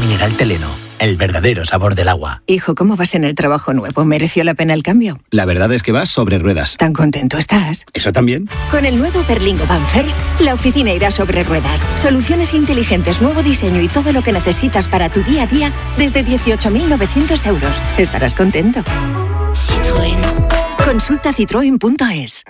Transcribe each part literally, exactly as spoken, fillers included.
mineral Teleno, el verdadero sabor del agua. Hijo, ¿cómo vas en el trabajo nuevo? ¿Mereció la pena el cambio? La verdad es que vas sobre ruedas. ¿Tan contento estás? ¿Eso también? Con el nuevo Berlingo Van First, la oficina irá sobre ruedas. Soluciones inteligentes, nuevo diseño y todo lo que necesitas para tu día a día desde dieciocho mil novecientos euros. Estarás contento. Citroën. Consulta citroen punto es.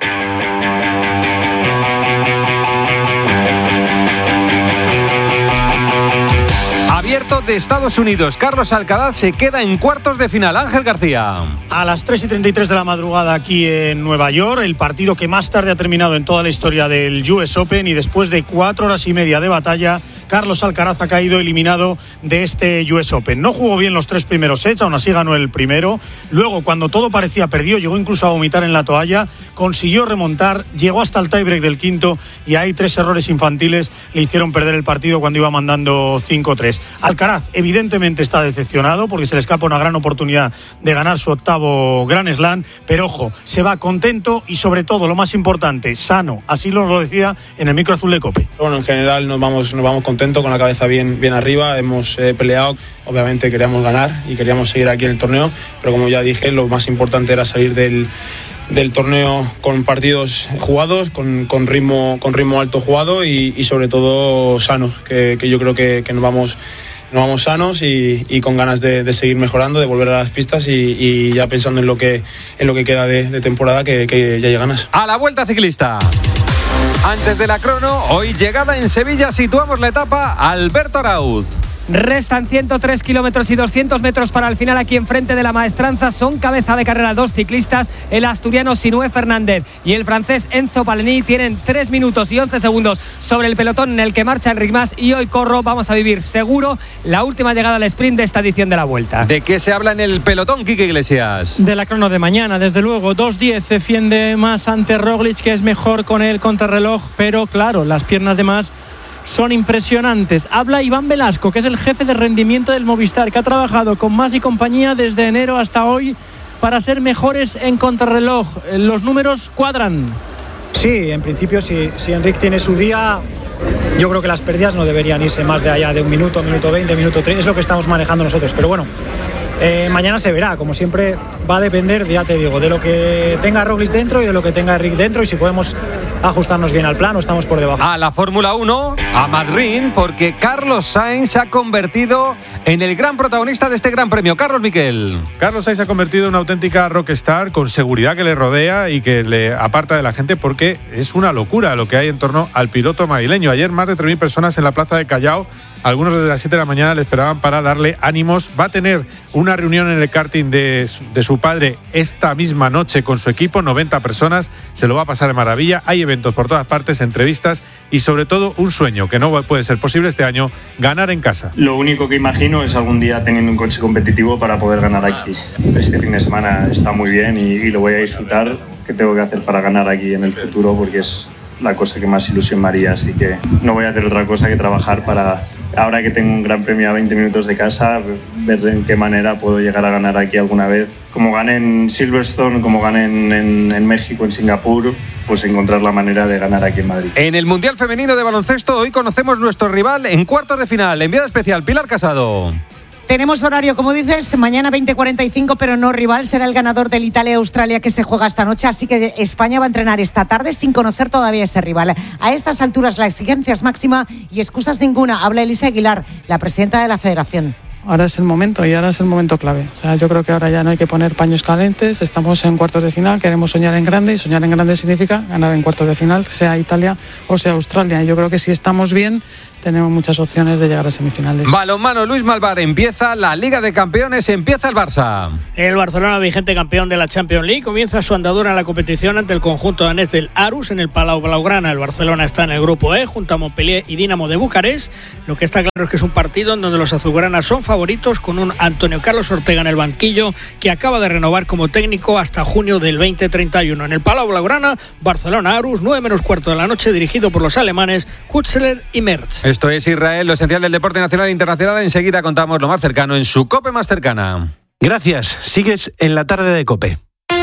Abierto de Estados Unidos, Carlos Alcaraz se queda en cuartos de final. Ángel García. A las tres y treinta y tres de la madrugada aquí en Nueva York, el partido que más tarde ha terminado en toda la historia del U S Open, y después de cuatro horas y media de batalla, Carlos Alcaraz ha caído eliminado de este U S Open. No jugó bien los tres primeros sets, aún así ganó el primero. Luego, cuando todo parecía perdido, llegó incluso a vomitar en la toalla, consiguió remontar, llegó hasta el tiebreak del quinto, y ahí tres errores infantiles le hicieron perder el partido cuando iba mandando cinco tres. Alcaraz evidentemente está decepcionado porque se le escapa una gran oportunidad de ganar su octavo Grand Slam, pero ojo, se va contento y sobre todo, lo más importante, sano. Así nos lo decía en el micro azul de COPE. Bueno, en general nos vamos, nos vamos contentos, con la cabeza bien, bien arriba. Hemos eh, peleado, obviamente queríamos ganar y queríamos seguir aquí en el torneo, pero como ya dije, lo más importante era salir del del torneo con partidos jugados, con, con ritmo con ritmo alto jugado y, y sobre todo sanos, que, que yo creo que, que nos vamos nos vamos sanos y, y con ganas de, de seguir mejorando, de volver a las pistas y, y ya pensando en lo que en lo que queda de, de temporada, que, que ya hay ganas. A la Vuelta Ciclista. Antes de la crono, hoy llegada en Sevilla, situamos la etapa Alberto Arauz. Restan ciento tres kilómetros y doscientos metros para el final aquí enfrente de la Maestranza. Son cabeza de carrera dos ciclistas, el asturiano Sinué Fernández y el francés Enzo Palení. Tienen tres minutos y once segundos sobre el pelotón en el que marcha Enric Mas, y hoy corro vamos a vivir seguro la última llegada al sprint de esta edición de la Vuelta. ¿De qué se habla en el pelotón, Quique Iglesias? De la crono de mañana, desde luego. dos diez defiende Mas ante Roglic, que es mejor con el contrarreloj, pero claro, las piernas de Mas son impresionantes. Habla Iván Velasco, que es el jefe de rendimiento del Movistar, que ha trabajado con Mas y compañía desde enero hasta hoy para ser mejores en contrarreloj. Los números cuadran. Sí, en principio, si, si Enric tiene su día, yo creo que las pérdidas no deberían irse más de allá de un minuto, minuto veinte, minuto tres, es lo que estamos manejando nosotros. Pero bueno, eh, mañana se verá. Como siempre, va a depender, ya te digo, de lo que tenga Roglic dentro y de lo que tenga Enric dentro, y si podemos ajustarnos bien al plan o estamos por debajo. A la Fórmula uno, a Madrid, porque Carlos Sainz se ha convertido en el gran protagonista de este gran premio. Carlos Miquel. Carlos Sainz se ha convertido en una auténtica rockstar, con seguridad que le rodea y que le aparta de la gente, porque es una locura lo que hay en torno al piloto madrileño. Ayer más de tres mil personas en la plaza de Callao. Algunos desde las siete de la mañana le esperaban para darle ánimos. Va a tener una reunión en el karting de, de su padre esta misma noche con su equipo, noventa personas. Se lo va a pasar de maravilla. Hay eventos por todas partes, entrevistas y sobre todo un sueño que no puede ser posible este año: ganar en casa. Lo único que imagino es algún día teniendo un coche competitivo para poder ganar aquí. Este fin de semana está muy bien y, y lo voy a disfrutar. ¿Qué tengo que hacer para ganar aquí en el futuro? Porque es la cosa que más ilusión me haría, así que no voy a hacer otra cosa que trabajar para, ahora que tengo un gran premio a veinte minutos de casa, ver en qué manera puedo llegar a ganar aquí alguna vez. Como gané en Silverstone, como gané en, en, en México, en Singapur, pues encontrar la manera de ganar aquí en Madrid. En el Mundial Femenino de Baloncesto, hoy conocemos nuestro rival en cuartos de final. Enviada especial, Pilar Casado. Tenemos horario, como dices, mañana veinte cuarenta y cinco, pero no rival. Será el ganador del Italia-Australia que se juega esta noche. Así que España va a entrenar esta tarde sin conocer todavía ese rival. A estas alturas la exigencia es máxima y excusas ninguna. Habla Elisa Aguilar, la presidenta de la Federación. Ahora es el momento y ahora es el momento clave. O sea, yo creo que ahora ya no hay que poner paños calientes. Estamos en cuartos de final, queremos soñar en grande, y soñar en grande significa ganar en cuartos de final, sea Italia o sea Australia. Y yo creo que si estamos bien, tenemos muchas opciones de llegar a semifinales. Balonmano, Luis Malvar, empieza la Liga de Campeones, empieza el Barça. El Barcelona, vigente campeón de la Champions League, comienza su andadura en la competición ante el conjunto danés del Aarhus en el Palau Blaugrana. El Barcelona está en el grupo E junto a Montpellier y Dinamo de Bucarest. Lo que está claro es que es un partido en donde los azulgranas son favoritos, con un Antonio Carlos Ortega en el banquillo, que acaba de renovar como técnico hasta junio del veinte treinta y uno. En el Palau Blaugrana, Barcelona-Aarhus, nueve menos cuarto de la noche, dirigido por los alemanes Kutzler y Mertz. Esto es Israel, lo esencial del deporte nacional e internacional. Enseguida contamos lo más cercano en su COPE más cercana. Gracias. Sigues en la tarde de COPE.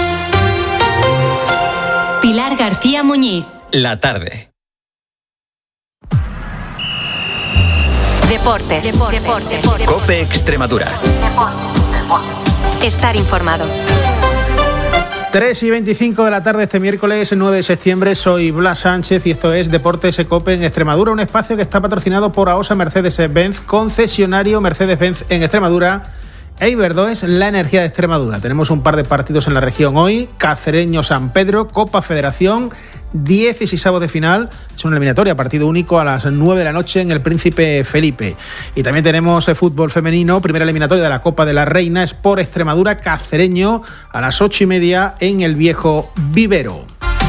Pilar García Muñiz. La tarde. Deportes. Deportes. Deportes. COPE Extremadura. Estar informado. tres y veinticinco de la tarde este miércoles nueve de septiembre. Soy Blas Sánchez y esto es Deportes COPE en Extremadura, un espacio que está patrocinado por AOSA Mercedes-Benz, concesionario Mercedes-Benz en Extremadura. e Iberdrola, la energía de Extremadura. Tenemos un par de partidos en la región hoy. Cacereño-San Pedro, Copa Federación, dieciséisavos de final. Es una eliminatoria, partido único a las nueve de la noche en el Príncipe Felipe. Y también tenemos eh, fútbol femenino, primera eliminatoria de la Copa de la Reina, Sport Extremadura, Cacereño, a las ocho y media en el Viejo Vivero.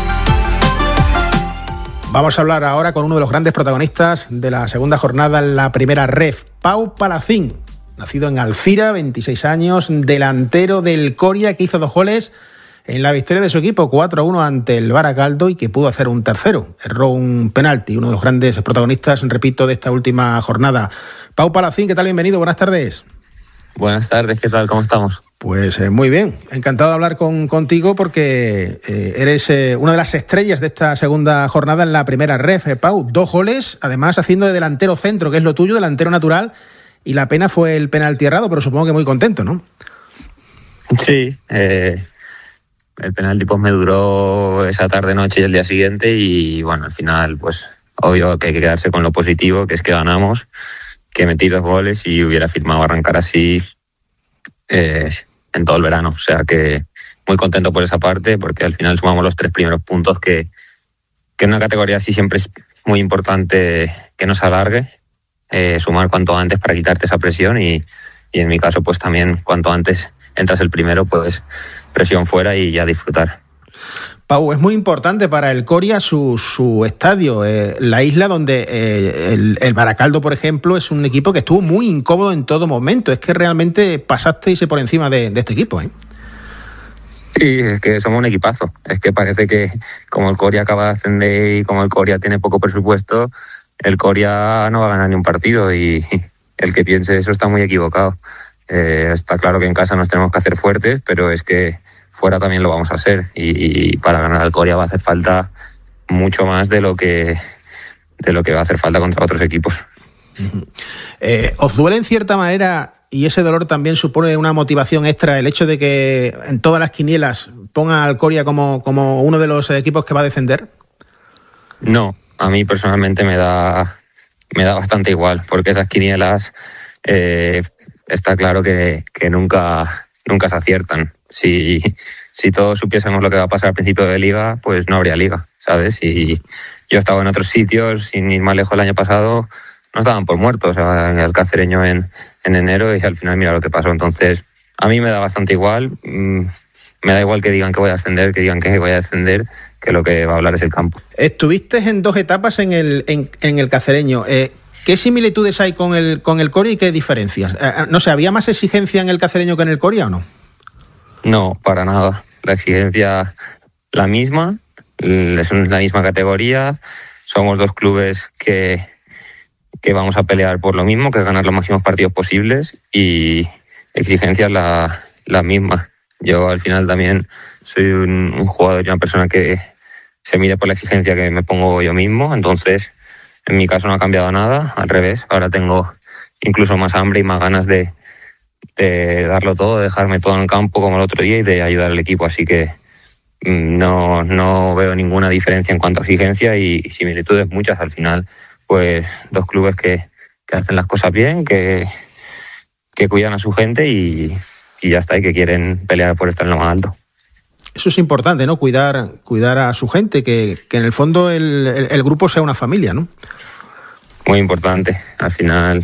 Vamos a hablar ahora con uno de los grandes protagonistas de la segunda jornada en la primera ref, Pau Palacín. Nacido en Alcira, veintiséis años, delantero del Coria, que hizo dos goles en la victoria de su equipo, cuatro a uno ante el Baracaldo, y que pudo hacer un tercero. Erró un penalti, uno de los grandes protagonistas, repito, de esta última jornada. Pau Palacín, ¿qué tal? Bienvenido, buenas tardes. Buenas tardes, ¿qué tal? ¿Cómo estamos? Pues eh, muy bien, encantado de hablar con, contigo porque eh, eres eh, una de las estrellas de esta segunda jornada en la primera ref, eh, Pau. Dos goles, además haciendo de delantero centro, que es lo tuyo, delantero natural. Y la pena fue el penalti errado, pero supongo que muy contento, ¿no? Sí, eh, el penalti pues me duró esa tarde, noche y el día siguiente, y bueno, al final pues obvio que hay que quedarse con lo positivo, que es que ganamos, que metí dos goles y hubiera firmado arrancar así eh, en todo el verano. O sea que muy contento por esa parte, porque al final sumamos los tres primeros puntos, que, que en una categoría así siempre es muy importante que no se alargue. Eh, sumar cuanto antes para quitarte esa presión y, y en mi caso pues también cuanto antes entras el primero, pues presión fuera y ya disfrutar. Pau, es muy importante para el Coria su, su estadio, eh, la isla donde eh, el, el Baracaldo, por ejemplo, es un equipo que estuvo muy incómodo en todo momento. Es que realmente pasasteis por encima de, de este equipo, ¿eh? Sí, es que somos un equipazo. Es que parece que como el Coria acaba de ascender y como el Coria tiene poco presupuesto, el Coria no va a ganar ni un partido, y el que piense eso está muy equivocado. Eh, está claro que en casa nos tenemos que hacer fuertes, pero es que fuera también lo vamos a hacer, y, y para ganar al Coria va a hacer falta mucho más de lo que de lo que va a hacer falta contra otros equipos. Eh, ¿Os duele en cierta manera, y ese dolor también supone una motivación extra, el hecho de que en todas las quinielas pongan al Coria como, como uno de los equipos que va a descender? No. A mí personalmente me da me da bastante igual, porque esas quinielas eh, está claro que, que nunca, nunca se aciertan. Si, si todos supiésemos lo que va a pasar al principio de liga, pues no habría liga, ¿sabes? Y yo he estado en otros sitios, sin ir más lejos el año pasado, no estaban por muertos, o sea, en el Cacereño en, en enero, y al final mira lo que pasó. Entonces, a mí me da bastante igual. Mm, me da igual que digan que voy a ascender, que digan que voy a descender, que lo que va a hablar es el campo. Estuviste en dos etapas en el, en, en el Cacereño. Eh, ¿Qué similitudes hay con el, con el Coria y qué diferencias? Eh, no sé, ¿había más exigencia en el Cacereño que en el Coria o no? No, para nada. La exigencia la misma, es la misma categoría. Somos dos clubes que, que vamos a pelear por lo mismo, que es ganar los máximos partidos posibles, y exigencia la, la misma. Yo al final también soy un, un jugador y una persona que se mide por la exigencia que me pongo yo mismo, entonces en mi caso no ha cambiado nada, al revés, ahora tengo incluso más hambre y más ganas de, de darlo todo, de dejarme todo en el campo como el otro día y de ayudar al equipo, así que no, no veo ninguna diferencia en cuanto a exigencia y, y similitudes muchas al final, pues dos clubes que, que hacen las cosas bien, que, que cuidan a su gente y y ya está, y que quieren pelear por estar en lo más alto. Eso es importante, ¿no? Cuidar, cuidar a su gente, que, que en el fondo el, el, el grupo sea una familia, ¿no? Muy importante. Al final,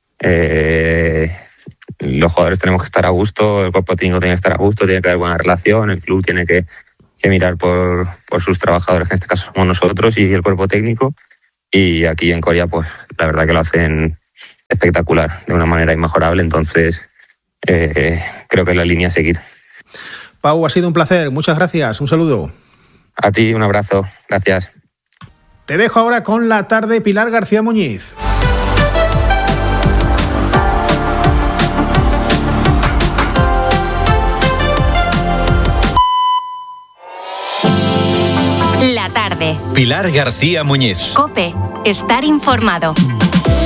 eh, los jugadores tenemos que estar a gusto, el cuerpo técnico tiene que estar a gusto, tiene que haber buena relación, el club tiene que, que mirar por, por sus trabajadores, que en este caso somos nosotros y el cuerpo técnico. Y aquí en Coria, pues la verdad que lo hacen espectacular, de una manera inmejorable, entonces Eh, creo que es la línea a seguir. Pau, ha sido un placer, muchas gracias, un saludo. A ti, un abrazo, gracias. Te dejo ahora con la tarde, Pilar García Muñiz. La tarde. Pilar García Muñiz. COPE. Estar informado.